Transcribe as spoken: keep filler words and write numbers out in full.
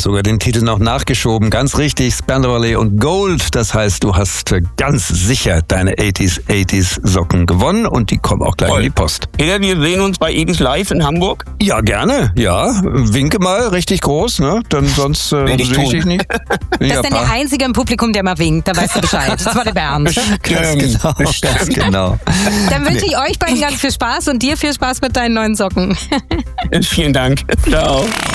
sogar den Titel noch nachgeschoben. Ganz richtig, Spandau Ballet und Gold. Das heißt, du hast ganz sicher deine achtziger achtziger Socken gewonnen und die kommen auch gleich Toll. in die Post. Peter, wir sehen uns bei Edens Live in Hamburg. Ja, gerne. Ja, winke mal richtig groß, ne? Dann sonst äh, Werd ich sehe ich tun. dich nicht. Das Ja, ist dann der Einzige im Publikum, der mal winkt. Da weißt du Bescheid. Das war der Bernd. ganz genau, ganz genau. Dann wünsche ich euch beiden ganz viel Spaß und dir viel Spaß mit deinen neuen Socken. Vielen Dank. Ciao.